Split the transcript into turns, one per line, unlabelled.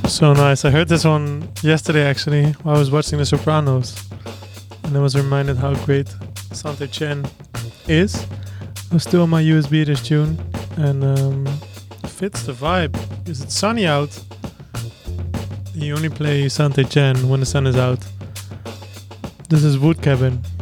So nice. I heard this one yesterday actually while I was watching The Sopranos. And I was reminded how great Sante Chen is. It was still on my USB this tune. And fits the vibe. Because it's sunny out. You only play Sante Chen when the sun is out. This is Wood Cabin.